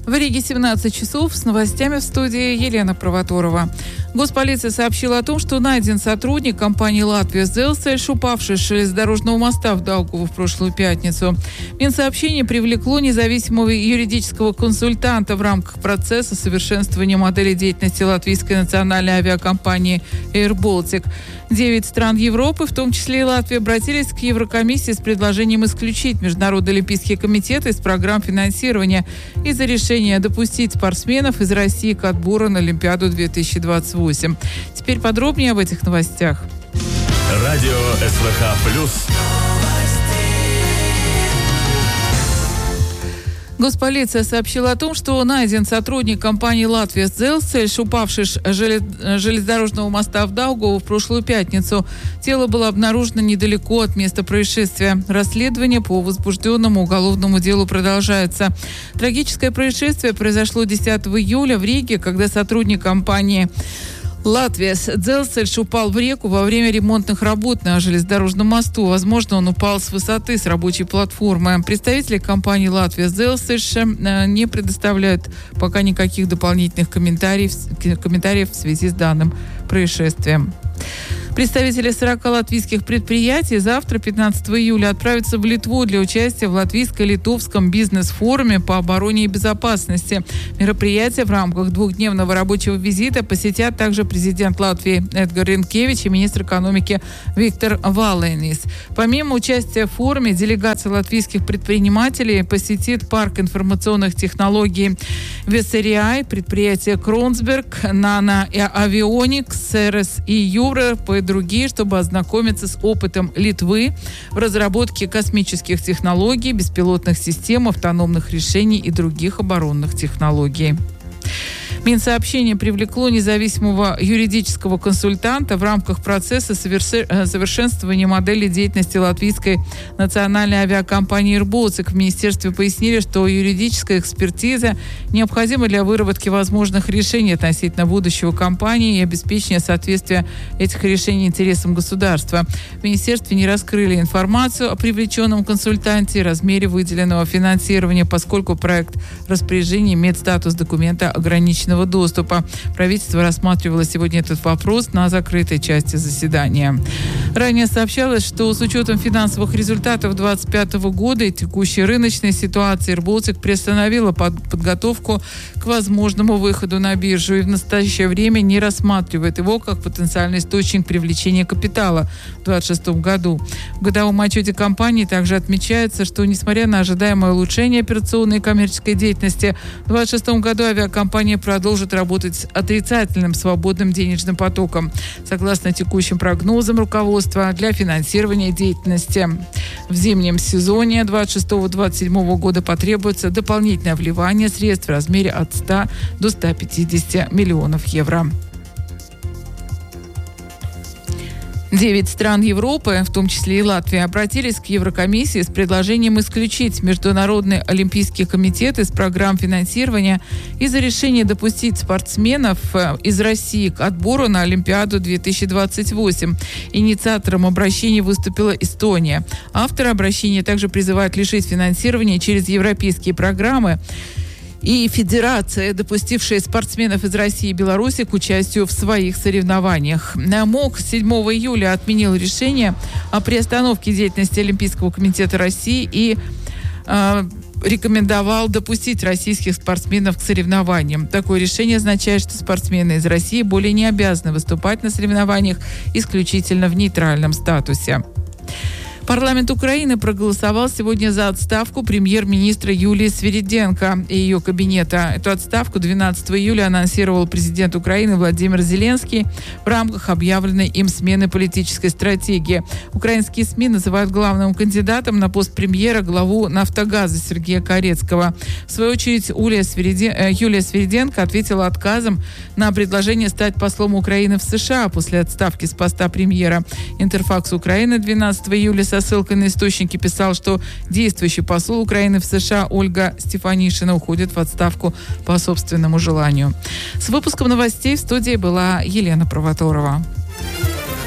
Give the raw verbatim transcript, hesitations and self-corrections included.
В Риге семнадцать часов. С новостями в студии Елена Провоторова. Госполиция сообщила о том, что найден сотрудник компании «Латвия Зелсельш», упавший с железнодорожного моста в Даугаву в прошлую пятницу. Минсообщение привлекло независимого юридического консультанта в рамках процесса совершенствования модели деятельности латвийской национальной авиакомпании Air Baltic. Девять стран Европы, в том числе и Латвия, обратились к Еврокомиссии с предложением исключить Международный олимпийский комитет из программ финансирования из-за решения допустить спортсменов из России к отбору на Олимпиаду две тысячи двадцать восемь. Теперь подробнее об этих новостях. Радио СВХ плюс. Госполиция сообщила о том, что найден сотрудник компании «Латвия Зелсельш», упавший с железнодорожного моста в Даугаву в прошлую пятницу. Тело было обнаружено недалеко от места происшествия. Расследование по возбужденному уголовному делу продолжается. Трагическое происшествие произошло десятого июля в Риге, когда сотрудник компании «Латвия Зелсельш» упал в реку во время ремонтных работ на железнодорожном мосту. Возможно, он упал с высоты, с рабочей платформы. Представители компании «Латвия Зелсельш» не предоставляют пока никаких дополнительных комментариев, комментариев в связи с данным происшествием. Представители сорока латвийских предприятий завтра, пятнадцатого июля, отправятся в Литву для участия в латвийско-литовском бизнес-форуме по обороне и безопасности. Мероприятие в рамках двухдневного рабочего визита посетят также президент Латвии Эдгар Ринкевич и министр экономики Виктор Валенис. Помимо участия в форуме, делегация латвийских предпринимателей посетит парк информационных технологий Весериай, предприятие Кронсберг, Нано Авионикс, РС и Юра по другие, чтобы ознакомиться с опытом Литвы в разработке космических технологий, беспилотных систем, автономных решений и других оборонных технологий. Минсообщение привлекло независимого юридического консультанта в рамках процесса совершенствования модели деятельности латвийской национальной авиакомпании Air Baltic. В министерстве пояснили, что юридическая экспертиза необходима для выработки возможных решений относительно будущего компании и обеспечения соответствия этих решений интересам государства. В министерстве не раскрыли информацию о привлеченном консультанте и размере выделенного финансирования, поскольку проект распоряжения имеет статус документа ограниченного доступа. Правительство рассматривало сегодня этот вопрос на закрытой части заседания. Ранее сообщалось, что с учетом финансовых результатов две тысячи двадцать пятого года и текущей рыночной ситуации Air Baltic приостановила под подготовку к возможному выходу на биржу и в настоящее время не рассматривает его как потенциальный источник привлечения капитала в две тысячи двадцать шестом году. В годовом отчете компании также отмечается, что несмотря на ожидаемое улучшение операционной и коммерческой деятельности, в две тысячи двадцать шестом году авиакомпания продолжит работать с отрицательным свободным денежным потоком. Согласно текущим прогнозам руководства, для финансирования деятельности в зимнем сезоне две тысячи двадцать шестого — две тысячи двадцать седьмого года потребуется дополнительное вливание средств в размере от ста до ста пятидесяти миллионов евро. Девять стран Европы, в том числе и Латвия, обратились к Еврокомиссии с предложением исключить Международный олимпийский комитет из программ финансирования из-за решения допустить спортсменов из России к отбору на Олимпиаду две тысячи двадцать восемь. Инициатором обращения выступила Эстония. Авторы обращения также призывают лишить финансирования через европейские программы и федерация, допустившая спортсменов из России и Беларуси к участию в своих соревнованиях. МОК седьмого июля отменил решение о приостановке деятельности Олимпийского комитета России и э, рекомендовал допустить российских спортсменов к соревнованиям. Такое решение означает, что спортсмены из России более не обязаны выступать на соревнованиях исключительно в нейтральном статусе. Парламент Украины проголосовал сегодня за отставку премьер-министра Юлии Свириденко и ее кабинета. Эту отставку двенадцатого июля анонсировал президент Украины Владимир Зеленский в рамках объявленной им смены политической стратегии. Украинские СМИ называют главным кандидатом на пост премьера главу «Нафтогаза» Сергея Корецкого. В свою очередь Юлия Свириден... Юлия Свириденко ответила отказом на предложение стать послом Украины в США после отставки с поста премьера. Интерфакс Украины двенадцатого июля со ссылкой на источники писал, что действующий посол Украины в США Ольга Стефанишина уходит в отставку по собственному желанию. С выпуском новостей в студии была Елена Провоторова.